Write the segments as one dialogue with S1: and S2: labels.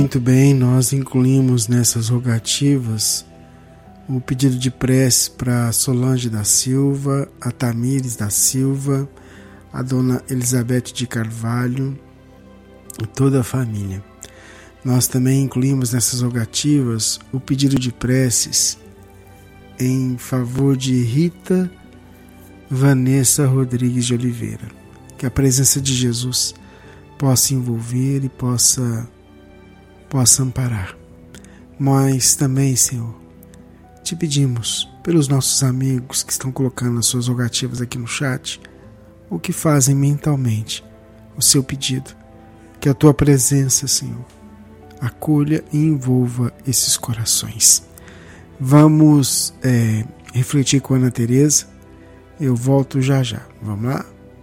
S1: Muito bem, nós incluímos nessas rogativas o pedido de prece para Solange da Silva, a Tamires da Silva, a dona Elizabeth de Carvalho e toda a família. Nós também incluímos nessas rogativas o pedido de preces em favor de Rita Vanessa Rodrigues de Oliveira. Que a presença de Jesus possa envolver e possa amparar. Mas também, Senhor, te pedimos, pelos nossos amigos que estão colocando as suas rogativas aqui no chat, ou que fazem mentalmente o seu pedido, que a tua presença, Senhor, acolha e envolva esses corações. Vamos refletir com a Ana Tereza. Eu volto já já. Vamos lá?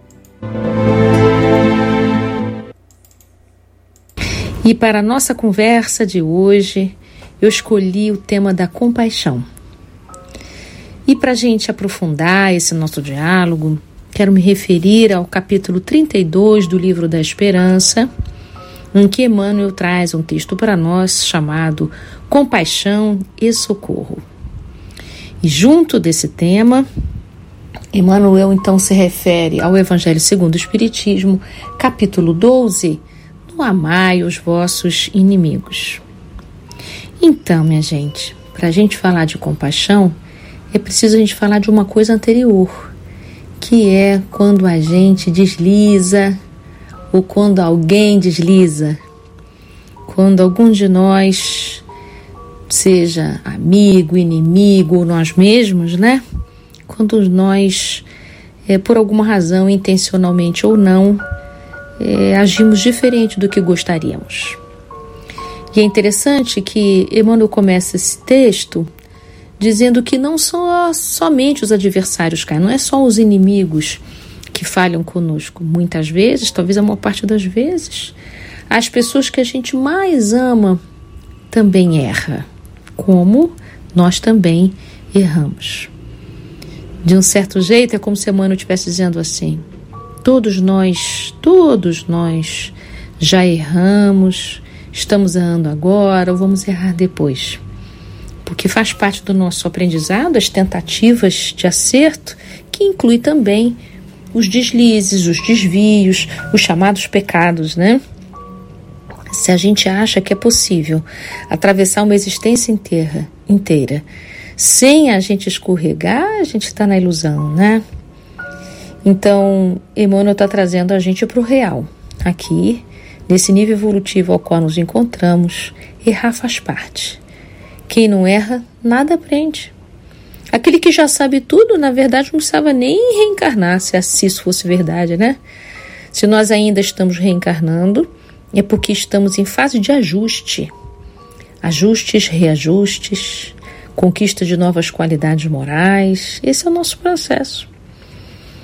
S2: E para a nossa conversa de hoje, eu escolhi o tema da compaixão. E para a gente aprofundar esse nosso diálogo, quero me referir ao capítulo 32 do Livro da Esperança, em que Emmanuel traz um texto para nós chamado Compaixão e Socorro. E junto desse tema, Emmanuel então se refere ao Evangelho segundo o Espiritismo, capítulo 12, do Amai os vossos inimigos. Então, minha gente, para a gente falar de compaixão, é preciso a gente falar de uma coisa anterior, que é quando a gente desliza, ou quando alguém desliza, quando algum de nós, seja amigo, inimigo, ou nós mesmos, né? Quando nós, por alguma razão, intencionalmente ou não, agimos diferente do que gostaríamos. E é interessante que Emmanuel começa esse texto dizendo que não são somente os adversários caem, não é só os inimigos que falham conosco. Muitas vezes, talvez a maior parte das vezes, as pessoas que a gente mais ama também erram, como nós também erramos. De um certo jeito, é como se Emmanuel estivesse dizendo assim: todos nós já erramos, estamos errando agora ou vamos errar depois. Porque faz parte do nosso aprendizado as tentativas de acerto, que inclui também os deslizes, os desvios, os chamados pecados, né? Se a gente acha que é possível atravessar uma existência inteira sem a gente escorregar, a gente está na ilusão, né? Então, Emmanuel está trazendo a gente para o real. Aqui, nesse nível evolutivo ao qual nos encontramos, errar faz parte. Quem não erra, nada aprende. Aquele que já sabe tudo, na verdade, não precisava nem reencarnar, se isso fosse verdade, né? Se nós ainda estamos reencarnando, é porque estamos em fase de ajuste. Ajustes, reajustes, conquista de novas qualidades morais. Esse é o nosso processo.